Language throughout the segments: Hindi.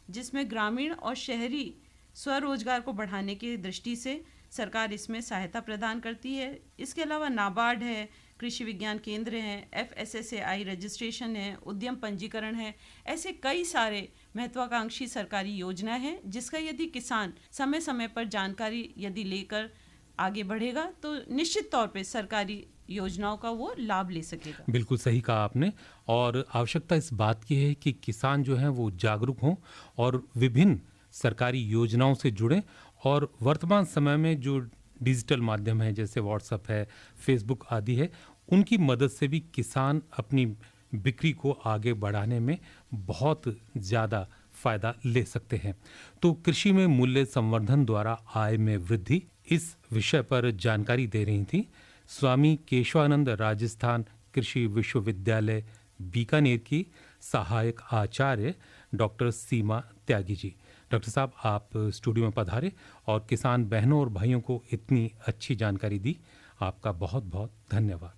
जिसमें ग्रामीण और शहरी स्वरोजगार को बढ़ाने की दृष्टि से सरकार इसमें सहायता प्रदान करती है। इसके अलावा नाबार्ड है, कृषि विज्ञान केंद्र हैं, FSSAI रजिस्ट्रेशन है, उद्यम पंजीकरण है। ऐसे कई सारे महत्वाकांक्षी सरकारी योजनाएं हैं जिसका यदि किसान समय समय पर जानकारी यदि लेकर आगे बढ़ेगा तो निश्चित तौर पे सरकारी योजनाओं का वो लाभ ले सकेगा। बिल्कुल सही कहा आपने। और आवश्यकता इस बात की है कि किसान जो हैं वो जागरूक हों और विभिन्न सरकारी योजनाओं से जुड़ें। और वर्तमान समय में जो डिजिटल माध्यम है जैसे व्हाट्सएप है, फेसबुक आदि है, उनकी मदद से भी किसान अपनी बिक्री को आगे बढ़ाने में बहुत ज़्यादा फ़ायदा ले सकते हैं। तो कृषि में मूल्य संवर्धन द्वारा आय में वृद्धि, इस विषय पर जानकारी दे रही थी स्वामी केशवानंद राजस्थान कृषि विश्वविद्यालय बीकानेर की सहायक आचार्य डॉक्टर सीमा त्यागी जी। डॉक्टर साहब, आप स्टूडियो में पधारे और किसान बहनों और भाइयों को इतनी अच्छी जानकारी दी, आपका बहुत बहुत धन्यवाद।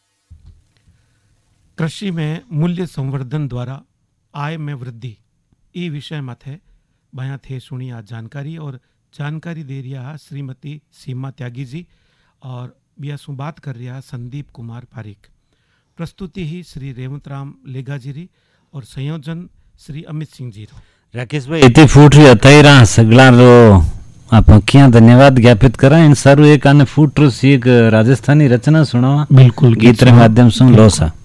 कृषि में मूल्य संवर्धन द्वारा आय में वृद्धि, ये विषय मत है। बयां थे सुनी आज जानकारी, और जानकारी दे रहा श्रीमती सीमा त्यागी जी और बिया सु बात कर रहा संदीप कुमार पारिक। प्रस्तुति ही श्री रेवंतराम लेगाजीरी और संयोजन श्री अमित सिंह जी। राकेश भाई इतनी फूट रही अथई रहा सगला रो आप क्या धन्यवाद ज्ञापित करा। इन सारू एक आने फूट रो सी एक राजस्थानी रचना सुनावा, बिल्कुल गीत रे माध्यम सुन लो सा।